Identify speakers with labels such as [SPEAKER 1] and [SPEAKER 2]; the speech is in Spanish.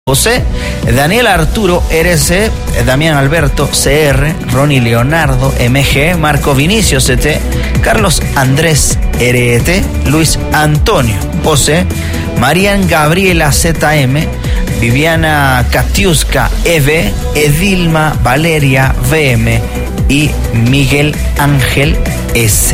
[SPEAKER 1] José, Daniel Arturo, RC, Damián Alberto, CR, Ronnie Leonardo, MG, Marco Vinicio, CT, Carlos Andrés, RET, Luis Antonio, OC, Marian Gabriela, ZM, Viviana Katiuska, EV, Edilma Valeria, VM y Miguel Ángel, S.